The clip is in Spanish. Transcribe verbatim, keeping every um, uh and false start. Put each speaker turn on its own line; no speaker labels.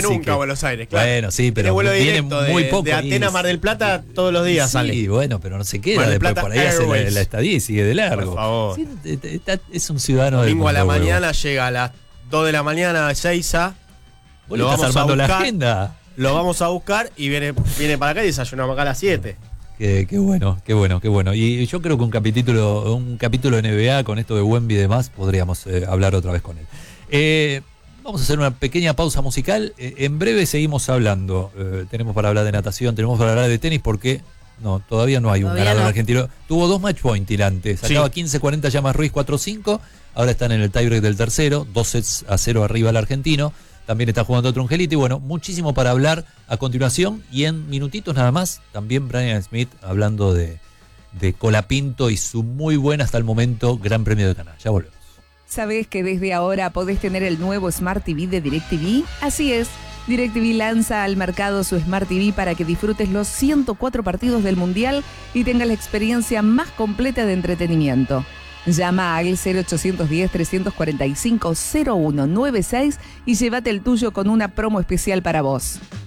nunca
que,
a Buenos Aires, claro.
Bueno, sí, pero
tiene vuelo
viene
directo
muy
de,
poco.
de Atenas a Mar del Plata todos los días
sí,
sale.
Sí, bueno, pero no se queda.
Mar del
Después
Plata
por ahí hace la,
Airways.
la estadía y sigue de largo.
Por favor.
Sí, está- es un ciudadano del
Domingo a la
mundo, huevo.
mañana llega a las dos de la mañana a Ezeiza.
Vos
Lo
le estás
vamos a
armando la
buscar.
agenda.
Lo vamos a buscar y viene, viene para acá y desayunamos acá a las siete.
Qué, qué bueno, qué bueno, qué bueno. Y yo creo que un capítulo, un capítulo de N B A con esto de Wemby y demás, podríamos eh, hablar otra vez con él. Eh, vamos a hacer una pequeña pausa musical. Eh, en breve seguimos hablando. Eh, tenemos para hablar de natación, tenemos para hablar de tenis porque no, todavía no hay un
Todavía
ganador
no.
argentino. Tuvo dos match point tirantes. Sacaba
Sí.
quince cuarenta Llamas Ruiz cuatro cinco. Ahora están en el tiebreak del tercero. Dos sets a cero arriba el argentino. También está jugando otro Angelito. Y bueno, muchísimo para hablar a continuación. Y en minutitos nada más, también Brian Smith hablando de, de Colapinto y su muy buen hasta el momento Gran Premio de Canadá. Ya volvemos.
¿Sabés que desde ahora podés tener el nuevo Smart T V de DirecTV? Así es. DirecTV lanza al mercado su Smart T V para que disfrutes los ciento cuatro partidos del Mundial y tengas la experiencia más completa de entretenimiento. Llama al cero ochocientos diez, trescientos cuarenta y cinco, cero uno noventa y seis y llévate el tuyo con una promo especial para vos.